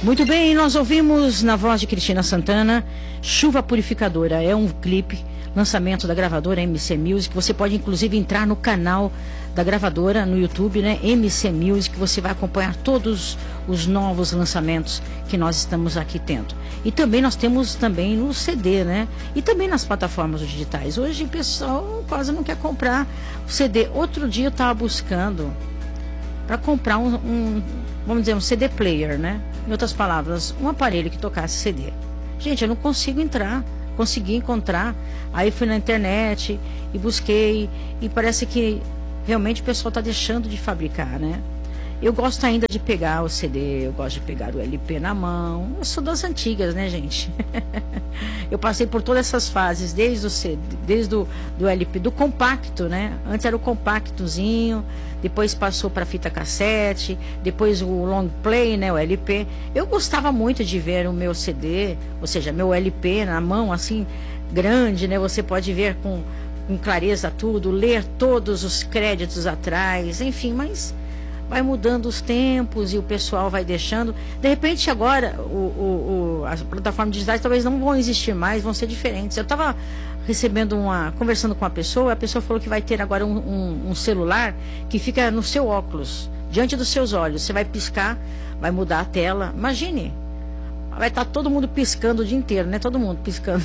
Muito bem, nós ouvimos na voz de Cristina Santana, Chuva Purificadora. É um clipe, lançamento da gravadora MC Music. Você pode inclusive entrar no canal da gravadora no YouTube, né? MC Music, você vai acompanhar todos os novos lançamentos que nós estamos aqui tendo. E também nós temos também no CD, né? E também nas plataformas digitais. Hoje o pessoal quase não quer comprar o CD. Outro dia eu estava buscando para comprar vamos dizer, um CD player, né? Em outras palavras, um aparelho que tocasse CD. Gente, eu não consigo consegui encontrar. Aí fui na internet e busquei, e parece que realmente o pessoal está deixando de fabricar, né? Eu gosto ainda de pegar o CD, eu gosto de pegar o LP na mão. Eu sou das antigas, né, gente? Eu passei por todas essas fases, desde o CD, desde do LP, do compacto, né? Antes era o compactozinho, depois passou para fita cassete, depois o long play, né, o LP. Eu gostava muito de ver o meu CD, ou seja, meu LP na mão, assim, grande, né? Você pode ver com clareza tudo, ler todos os créditos atrás, enfim, mas vai mudando os tempos e o pessoal vai deixando. De repente agora as plataformas digitais talvez não vão existir mais, vão ser diferentes. Eu estava conversando com uma pessoa, a pessoa falou que vai ter agora um celular que fica no seu óculos, diante dos seus olhos. Você vai piscar, vai mudar a tela. Imagine, vai estar todo mundo piscando o dia inteiro, né? Todo mundo piscando.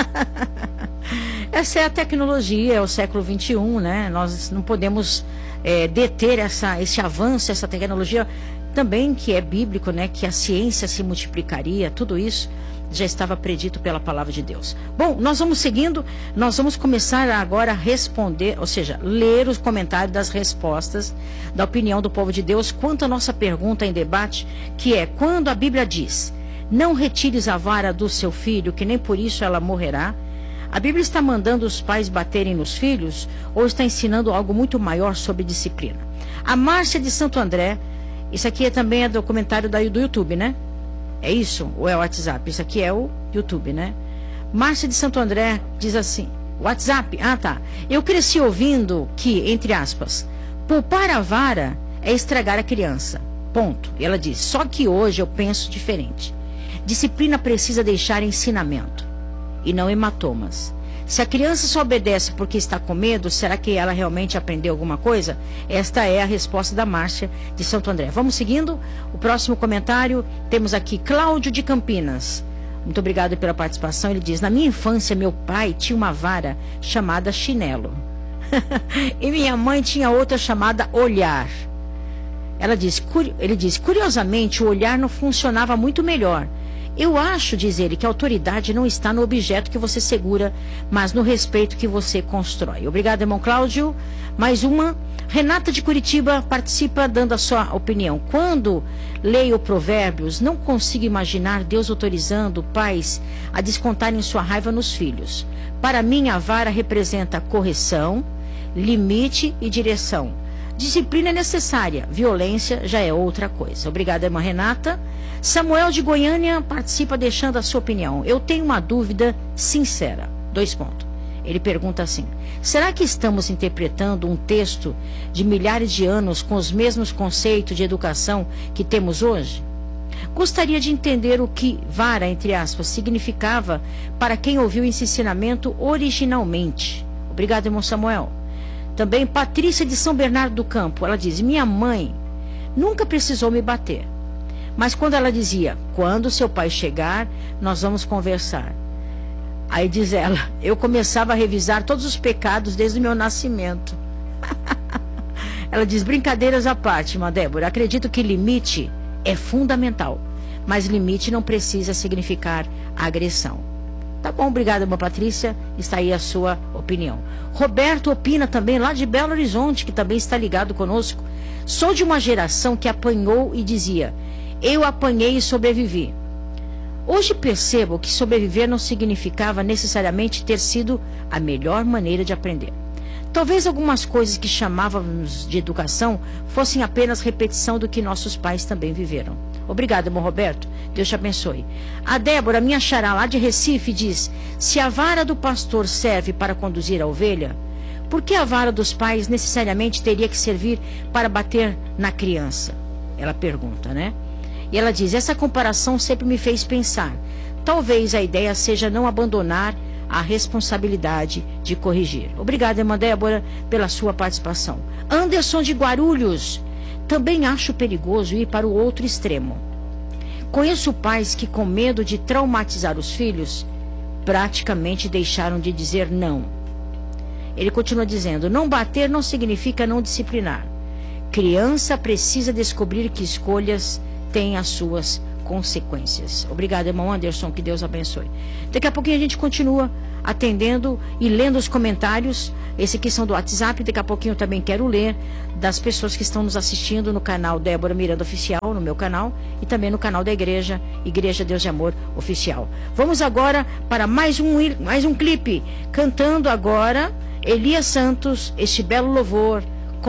Essa é a tecnologia, é o século XXI, né? Nós não podemos deter esse avanço, essa tecnologia também que é bíblico, né? Que a ciência se multiplicaria, tudo isso já estava predito pela palavra de Deus. Bom, nós vamos seguindo, nós vamos começar agora a responder, ou seja, ler os comentários das respostas da opinião do povo de Deus quanto à nossa pergunta em debate, que é: quando a Bíblia diz, não retires a vara do seu filho, que nem por isso ela morrerá, a Bíblia está mandando os pais baterem nos filhos ou está ensinando algo muito maior sobre disciplina? A Márcia de Santo André, isso aqui também é do comentário do YouTube, né? É isso? Ou é o WhatsApp? Isso aqui é o YouTube, né? Márcia de Santo André diz assim, WhatsApp, tá. Eu cresci ouvindo que, entre aspas, poupar a vara é estragar a criança. Ponto. E ela diz, só que hoje eu penso diferente. Disciplina precisa deixar ensinamento e não hematomas. Se a criança só obedece porque está com medo, será que ela realmente aprendeu alguma coisa? Esta é a resposta da Márcia de Santo André. Vamos seguindo. O próximo comentário, temos aqui Cláudio de Campinas. Muito obrigado pela participação. Ele diz, na minha infância, meu pai tinha uma vara chamada chinelo. E minha mãe tinha outra chamada olhar. Ele diz, curiosamente, o olhar não funcionava muito melhor. Eu acho, diz ele, que a autoridade não está no objeto que você segura, mas no respeito que você constrói. Obrigado, irmão Cláudio. Mais uma. Renata de Curitiba participa dando a sua opinião. Quando leio Provérbios, não consigo imaginar Deus autorizando pais a descontarem sua raiva nos filhos. Para mim, a vara representa correção, limite e direção. Disciplina é necessária, violência já é outra coisa. Obrigada, irmã Renata. Samuel de Goiânia participa deixando a sua opinião. Eu tenho uma dúvida sincera. 2 pontos. Ele pergunta assim, será que estamos interpretando um texto de milhares de anos com os mesmos conceitos de educação que temos hoje? Gostaria de entender o que vara, entre aspas, significava para quem ouviu esse ensinamento originalmente. Obrigado, irmão Samuel. Também Patrícia de São Bernardo do Campo, ela diz, minha mãe nunca precisou me bater, mas quando ela dizia, quando seu pai chegar, nós vamos conversar. Aí diz ela, eu começava a revisar todos os pecados desde o meu nascimento. Ela diz, brincadeiras à parte, irmã Débora, acredito que limite é fundamental, mas limite não precisa significar agressão. Tá bom, obrigada, irmã Patrícia, está aí a sua opinião. Roberto opina também lá de Belo Horizonte, que também está ligado conosco. Sou de uma geração que apanhou e dizia, eu apanhei e sobrevivi. Hoje percebo que sobreviver não significava necessariamente ter sido a melhor maneira de aprender. Talvez algumas coisas que chamávamos de educação fossem apenas repetição do que nossos pais também viveram. Obrigado, irmão Roberto. Deus te abençoe. A Débora, minha xará lá de Recife, diz, se a vara do pastor serve para conduzir a ovelha, por que a vara dos pais necessariamente teria que servir para bater na criança? Ela pergunta, né? E ela diz: essa comparação sempre me fez pensar. Talvez a ideia seja não abandonar a responsabilidade de corrigir. Obrigada, irmã Débora, pela sua participação. Anderson de Guarulhos: também acho perigoso ir para o outro extremo. Conheço pais que, com medo de traumatizar os filhos, praticamente deixaram de dizer não. Ele continua dizendo: não bater não significa não disciplinar. Criança precisa descobrir que escolhas têm as suas consequências. Obrigado, irmão Anderson, que Deus abençoe. Daqui a pouquinho a gente continua atendendo e lendo os comentários. Esse aqui são do WhatsApp, daqui a pouquinho eu também quero ler das pessoas que estão nos assistindo no canal Débora Miranda Oficial, no meu canal, e também no canal da Igreja Deus de Amor Oficial. Vamos agora para mais um clipe, cantando agora Elias Santos, este belo louvor,